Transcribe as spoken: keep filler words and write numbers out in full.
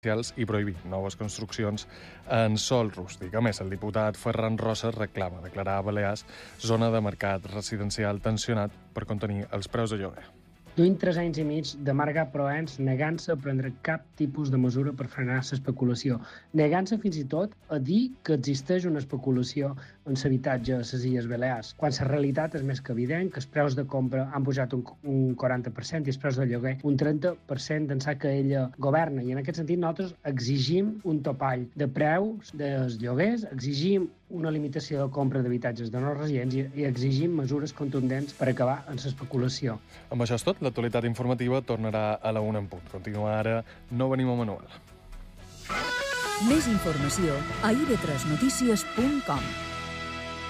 i prohibir noves construccions en sòl rústic. A més, el diputat Ferran Rosas reclama declarar Balears zona de mercat residencial tensionat per contenir els preus de lloguer. Duim tres anys i mig d'amargar Proens negant-se a prendre cap tipus de mesura per frenar l'especulació, negant-se fins i tot a dir que existeix una especulació en l'habitatge a les Illes Balears, quan la realitat és més que evident que els preus de compra han pujat un, un quaranta per cent i els preus de lloguer un trenta per cent d'ençà que ella governa. I en aquest sentit nosaltres exigim un topall de preus dels lloguers, exigim una limitació de compra d'habitatges de nous residents i, i exigim mesures contundents per acabar amb l'especulació. Amb això és tot. L'actualitat informativa tornarà a la una en punt. Continua ara No venim a Manuel. Més informació a i ve tres notícies punt com.